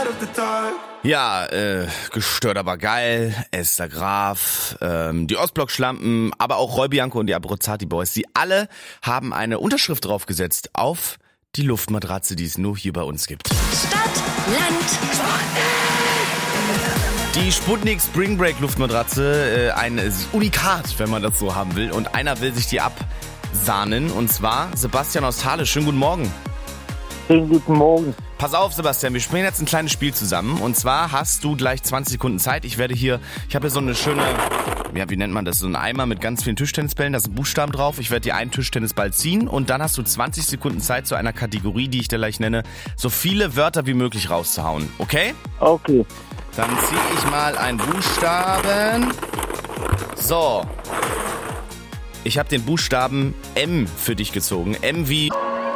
Ja, gestört aber geil, Esther Graf, die Ostblock-Schlampen, aber auch Roy Bianco und die Abruzzati Boys, die alle haben eine Unterschrift draufgesetzt auf die Luftmatratze, die es nur hier bei uns gibt. Stadt, Land, Die Sputnik Spring Break Luftmatratze, ein Unikat, wenn man das so haben will. Und einer will sich die absahnen, und zwar Sebastian aus Thale. Schönen guten Morgen. Schönen guten Morgen. Pass auf, Sebastian, wir spielen jetzt ein kleines Spiel zusammen. Und zwar hast du gleich 20 Sekunden Zeit. Ich habe hier so eine schöne, ja, wie nennt man das? So ein Eimer mit ganz vielen Tischtennisbällen. Da sind Buchstaben drauf. Ich werde dir einen Tischtennisball ziehen und dann hast du 20 Sekunden Zeit zu einer Kategorie, die ich dir gleich nenne, so viele Wörter wie möglich rauszuhauen. Okay? Okay. Dann ziehe ich mal einen Buchstaben. So. Ich habe den Buchstaben M für dich gezogen. M wie